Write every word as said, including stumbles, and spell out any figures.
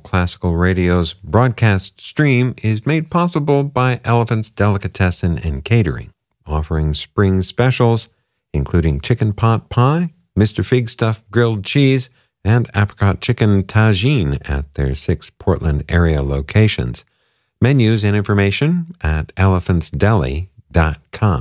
Classical Radio's broadcast stream is made possible by Elephant's Delicatessen and Catering, offering spring specials, including chicken pot pie, Mister Fig Stuff grilled cheese, and apricot chicken tagine at their six Portland area locations. Menus and information at elephantsdeli dot com.